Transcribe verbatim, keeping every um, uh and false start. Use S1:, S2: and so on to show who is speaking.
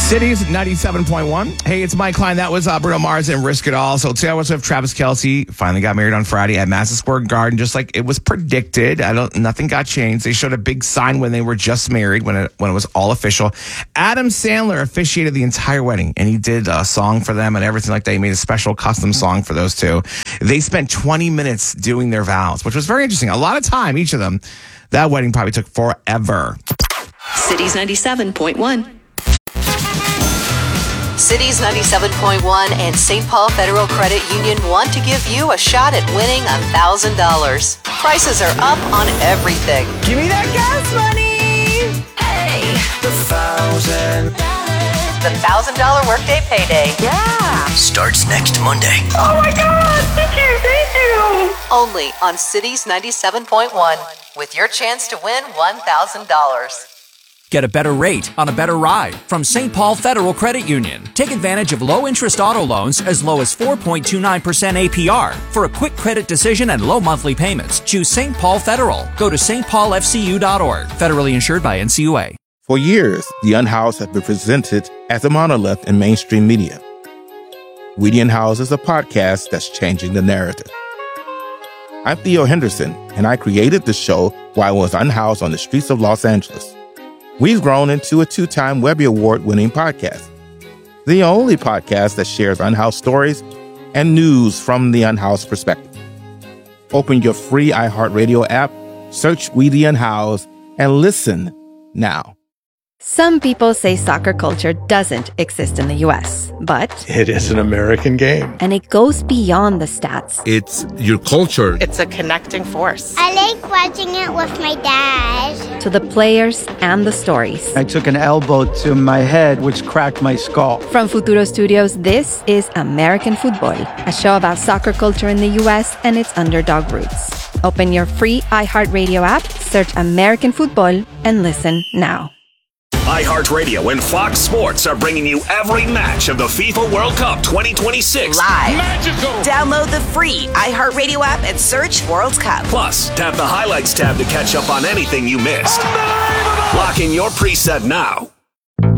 S1: Cities ninety-seven point one. Hey, it's Mike Klein. That was uh, Bruno Mars and Risk It All. So Taylor Swift, Travis Kelce finally got married on Friday at Madison Square Garden, just like it was predicted. I don't. Nothing got changed. They showed a big sign when they were just married, when it when it was all official. Adam Sandler officiated the entire wedding, and he did a song for them and everything like that. He made a special custom song for those two. They spent twenty minutes doing their vows, which was very interesting. A lot of time, each of them. That wedding probably took forever.
S2: Cities ninety-seven point one.
S3: Cities ninety-seven point one and Saint Paul Federal Credit Union want to give you a shot at winning one thousand dollars. Prices are up on everything.
S1: Give me that gas money!
S3: Hey!
S4: The thousand.
S3: The one thousand dollars workday payday.
S4: Yeah! Starts next Monday.
S3: Oh my God! Thank you! Thank you! Only on Cities ninety-seven point one with your chance to win one thousand dollars.
S5: Get a better rate on a better ride from Saint Paul Federal Credit Union. Take advantage of low-interest auto loans as low as four point two nine percent A P R. For a quick credit decision and low monthly payments, choose Saint Paul Federal. Go to s t paul f c u dot org. Federally insured by N C U A.
S6: For years, The Unhoused has been presented as a monolith in mainstream media. We the Unhoused is a podcast that's changing the narrative. I'm Theo Henderson, and I created the show while I was unhoused on the streets of Los Angeles. We've grown into a two-time Webby Award-winning podcast, the only podcast that shares unhoused stories and news from the unhoused perspective. Open your free iHeartRadio app, search We the Unhoused, and listen now.
S7: Some people say soccer culture doesn't exist in the U S, but
S8: it is an American game.
S7: And it goes beyond the stats.
S6: It's your culture.
S9: It's a connecting force.
S10: I like watching it with my dad.
S7: To the players and the stories.
S11: I took an elbow to my head, which cracked my skull.
S7: From Futuro Studios, this is American Football, a show about soccer culture in the U S and its underdog roots. Open your free iHeartRadio app, search American Football, and listen now.
S12: iHeartRadio and Fox Sports are bringing you every match of the FIFA World Cup twenty twenty-six.
S3: Live.
S12: Magical.
S3: Download the free iHeartRadio app and search World Cup.
S12: Plus, tap the Highlights tab to catch up on anything you missed. Lock in your preset now.